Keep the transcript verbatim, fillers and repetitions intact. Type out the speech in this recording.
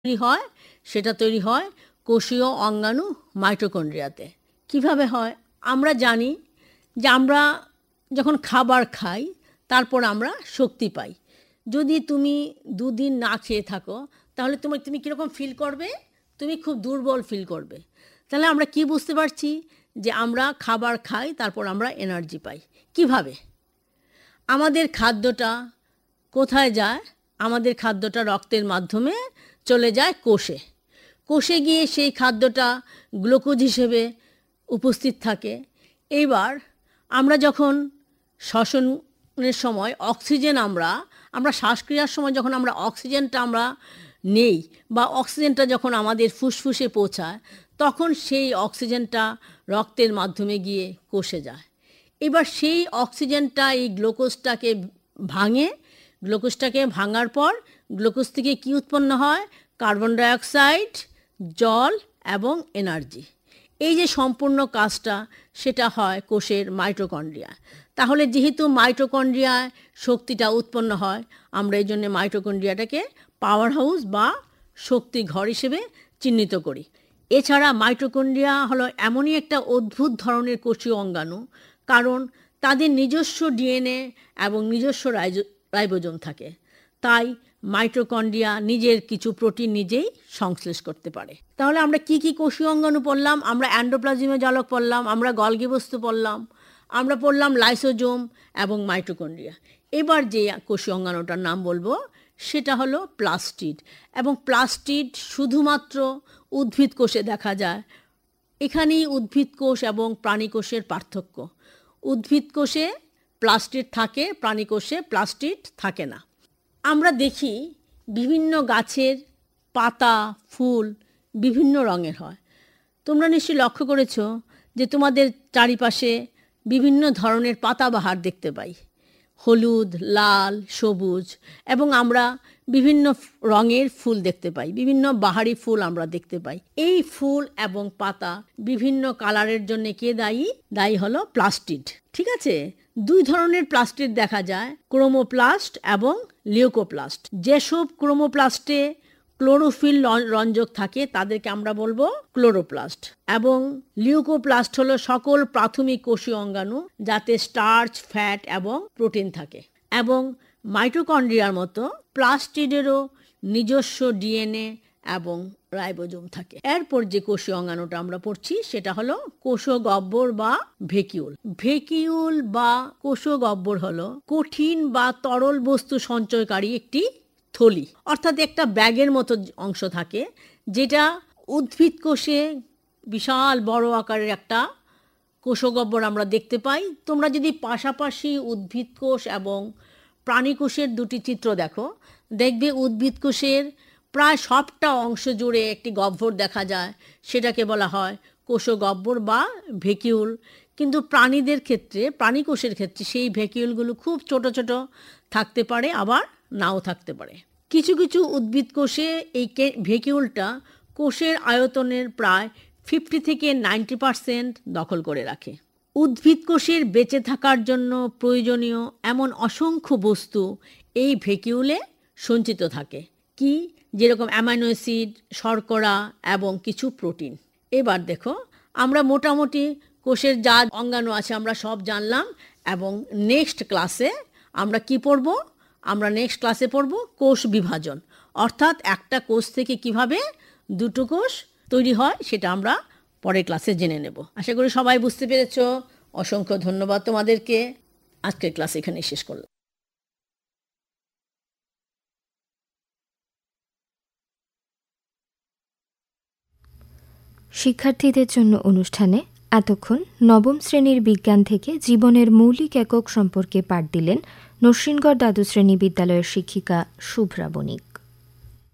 তৈরি হয় সেটা তৈরি হয় কোষীয় অঙ্গাণু মাইটোকন্ড্রিয়াতে। কিভাবে হয়? আমরা জানি যে আমরা যখন খাবার খাই তারপর আমরা শক্তি পাই। যদি তুমি দুদিন না খেয়ে থাকো তাহলে তোমার তুমি কীরকম ফিল করবে? তুমি খুব দুর্বল ফিল করবে। তাহলে আমরা কি বুঝতে পারছি যে আমরা খাবার খাই তারপর আমরা এনার্জি পাই। কিভাবে? আমাদের খাদ্যটা কোথায় যায়? আমাদের খাদ্যটা রক্তের মাধ্যমে চলে যায় কোষে। কোষে গিয়ে সেই খাদ্যটা গ্লুকোজ হিসেবে উপস্থিত থাকে। এইবার আমরা যখন শ্বসনের সময় অক্সিজেন আমরা আমরা শ্বাসক্রিয়ার সময় যখন আমরা অক্সিজেনটা আমরা নেই বা অক্সিজেনটা যখন আমাদের ফুসফুসে পৌঁছায় তখন সেই অক্সিজেনটা রক্তের মাধ্যমে গিয়ে কোষে যায়। এবার সেই অক্সিজেনটা এই গ্লুকোজটাকে ভাঙে, গ্লুকোজটাকে ভাঙার পর গ্লুকোজ থেকে কী উৎপন্ন হয়? কার্বন ডাইঅক্সাইড, জল এবং এনার্জি। এই যে সম্পূর্ণ কাজটা সেটা হয় কোষের মাইটোকন্ড্রিয়া। তাহলে যেহেতু মাইটোকন্ড্রিয়ায় শক্তিটা উৎপন্ন হয় আমরা এই জন্য মাইটোকন্ড্রিয়াটাকে পাওয়ার হাউস বা শক্তি ঘর হিসেবে চিহ্নিত করি। এছাড়া মাইটোকন্ড্রিয়া হলো এমনই একটা অদ্ভুত ধরনের কোষীয় অঙ্গাণু, কারণ তাদের নিজস্ব ডিএনএ এবং নিজস্ব রাইবোজোম থাকে। তাই মাইটোকন্ড্রিয়া নিজের কিছু প্রোটিন নিজেই সংশ্লেষ করতে পারে। তাহলে আমরা কি কি কোষীয় অঙ্গাণু পড়লাম? আমরা এন্ডোপ্লাজমীয় জালক পড়লাম, আমরা গলগি বস্তু পড়লাম, আমরা পড়লাম লাইসোজোম এবং মাইটোকন্ড্রিয়া। এবার যে কোষীয় অঙ্গাণুটার নাম বলবো সেটা হলো প্লাস্টিড। এবং প্লাস্টিড শুধুমাত্র উদ্ভিদ কোষে দেখা যায়। এখানেই উদ্ভিদ কোষ এবং প্রাণী কোষের পার্থক্য। উদ্ভিদ কোষে প্লাস্টিড থাকে, প্রাণী কোষে প্লাস্টিড থাকে না। আমরা দেখি বিভিন্ন গাছের পাতা, ফুল বিভিন্ন রঙের হয়। তোমরা নিশ্চয়ই লক্ষ্য করেছো যে তোমাদের চারিপাশে বিভিন্ন ধরনের পাতাবাহার দেখতে পাই, হলুদ, লাল, সবুজ, এবং আমরা বিভিন্ন রঙের ফুল দেখতে পাই, বিভিন্ন বাহারি ফুল আমরা দেখতে পাই। এই ফুল এবং পাতা বিভিন্ন কালারের জন্য কে দায়ী? দায়ী হলো প্লাস্টিড। ঠিক আছে? দুই ধরনের প্লাস্টিড দেখা যায়, ক্রোমোপ্লাস্ট এবং লিউকোপ্লাস্ট। যেসব ক্রোমোপ্লাস্টে ক্লোরোফিল রঞ্জক থাকে তাদেরকে আমরা বলবো ক্লোরোপ্লাস্ট, এবং লিউকোপ্লাস্ট হলো সকল প্রাথমিক কোষীয় অঙ্গাণু যাতে স্টার্চ, ফ্যাট এবং প্রোটিন থাকে। এবং মাইটোকন্ড্রিয়ার মতো প্লাস্টিডেরও নিজস্ব ডিএনএ এবং রাইবোজোম থাকে। এরপর যে কোষীয় অঙ্গাণুটা আমরা পড়ছি সেটা হলো কোষগহ্বর বা ভেকিউল। ভেকিউল বা কোষগহ্বর হলো কঠিন বা তরল বস্তু সঞ্চয়কারী একটি থলি, অর্থাৎ একটা ব্যাগের মতো অংশ থাকে যেটা উদ্ভিদ কোষে বিশাল বড় আকারের একটা কোষগহ্বর আমরা দেখতে পাই। তোমরা যদি পাশাপাশি উদ্ভিদ কোষ এবং প্রাণী কোষের দুটি চিত্র দেখো, দেখবে উদ্ভিদ কোষের প্রায় সবটা অংশ জুড়ে একটি গহ্বর দেখা যায়, সেটাকে বলা হয় কোষগহ্বর বা ভেকিউল। কিন্তু প্রাণীদের ক্ষেত্রে, প্রাণী কোষের ক্ষেত্রে সেই ভেকিউলগুলো খুব ছোট ছোট থাকতে পারে, আবার নাও থাকতে পারে। কিছু কিছু উদ্ভিদ কোষে এই ভেকিউলটা কোষের আয়তনের প্রায় ফিফটি থেকে নাইনটি পারসেন্ট দখল করে রাখে। উদ্ভিদ কোষের বেঁচে থাকার জন্য প্রয়োজনীয় এমন অসংখ্য বস্তু এই ভেকিউলে সঞ্চিত থাকে, কি যেরকম অ্যামাইনো অ্যাসিড, শর্করা এবং কিছু প্রোটিন। এবার দেখো, আমরা মোটামুটি কোষের যা অঙ্গাণু আছে আমরা সব জানলাম, এবং নেক্সট ক্লাসে আমরা কি পড়ব? আমরা নেক্সট ক্লাসে পড়ব কোষ বিভাজন, অর্থাৎ একটা কোষ থেকে কিভাবে দুটো কোষ তৈরি হয় সেটা আমরা পরের ক্লাসে জেনে নেব। আশা করি সবাই বুঝতে পেরেছো। অসংখ্য ধন্যবাদ তোমাদেরকে। আজকের ক্লাস এখানে শেষ করলাম। শিক্ষার্থীদের জন্য অনুষ্ঠানে এতক্ষণ নবম শ্রেণীর বিজ্ঞান থেকে জীবনের মৌলিক একক সম্পর্কে পাঠ দিলেন নরসিংগড় দ্বাদশ শ্রেণী বিদ্যালয়ের শিক্ষিকা শুভ্রা বণিক।